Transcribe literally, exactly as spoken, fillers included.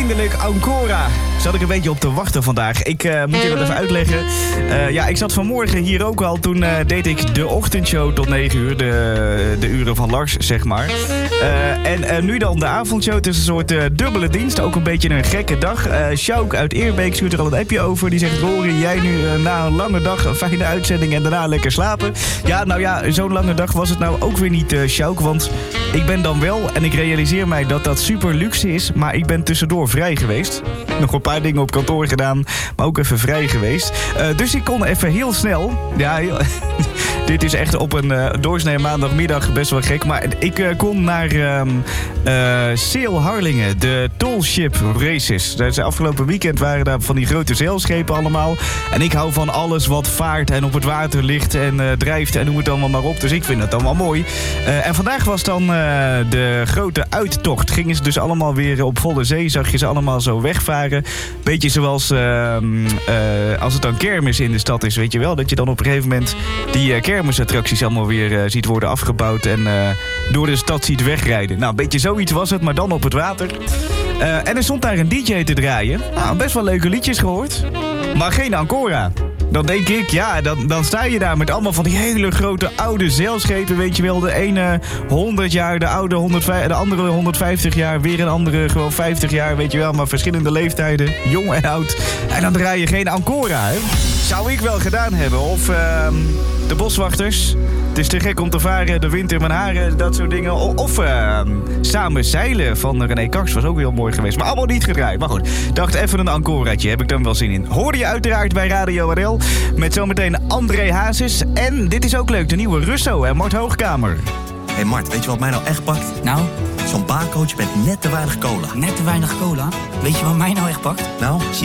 eindelijk Ancora. Zat ik een beetje op te wachten vandaag. Ik uh, moet je dat even uitleggen. Uh, ja, ik zat vanmorgen hier ook al. Toen uh, deed ik de ochtendshow tot negen uur. De, de uren van Lars, zeg maar. Uh, en uh, nu dan de avondshow. Het is een soort uh, dubbele dienst. Ook een beetje een gekke dag. Uh, Sjouk uit Eerbeek stuurt er al een appje over. Die zegt, Rory, jij nu uh, na een lange dag een fijne uitzending en daarna lekker slapen. Ja, nou ja, zo'n lange dag was het nou ook weer niet, uh, Sjouk. Want ik ben dan wel, en ik realiseer mij dat dat super luxe is, maar ik ben tussendoor vrij geweest. Nog een paar dingen op kantoor gedaan, maar ook even vrij geweest. Uh, dus ik kon even heel snel... Ja, heel, dit is echt op een uh, doorsnee maandagmiddag best wel gek. Maar ik uh, kon naar uh, uh, Sail Harlingen, de Tallship Races. Dus afgelopen weekend waren daar van die grote zeilschepen allemaal. En ik hou van alles wat vaart en op het water ligt en uh, drijft en noem het allemaal maar op. Dus ik vind dat allemaal mooi. Uh, en vandaag was dan uh, de grote uittocht. Gingen ze dus allemaal weer op volle zee. Zag je ze allemaal zo wegvaren. Beetje zoals uh, uh, als het dan kermis in de stad is, weet je wel. Dat je dan op een gegeven moment die uh, kermisattracties allemaal weer uh, ziet worden afgebouwd en uh, door de stad ziet wegrijden. Nou, een beetje zoiets was het, maar dan op het water. Uh, en er stond daar een D J te draaien. Nou, best wel leuke liedjes gehoord. Maar geen Ancora. Dan denk ik, ja, dan, dan sta je daar met allemaal van die hele grote oude zeilschepen, weet je wel. De ene honderd jaar, de, oude honderdvijftig, de andere honderdvijftig jaar, weer een andere gewoon vijftig jaar, weet je wel. Maar verschillende leeftijden, jong en oud. En dan draai je geen Ancora, hè. Zou ik wel gedaan hebben. Of uh, de boswachters. Het is te gek om te varen, de wind in mijn haren, dat soort dingen. Of uh, Samen zeilen van René Kaks was ook heel mooi geweest. Maar allemaal niet gedraaid. Maar goed, dacht even een Ancoraatje, heb ik dan wel zin in. Hoorde je uiteraard bij Radio R L. Met zometeen André Hazes. En dit is ook leuk, de nieuwe Russo en Mart Hoogkamer. Hé hey Mart, weet je wat mij nou echt pakt? Nou? Zo'n baarcoach met net te weinig cola. Net te weinig cola? Weet je wat mij nou echt pakt? Nou? Zie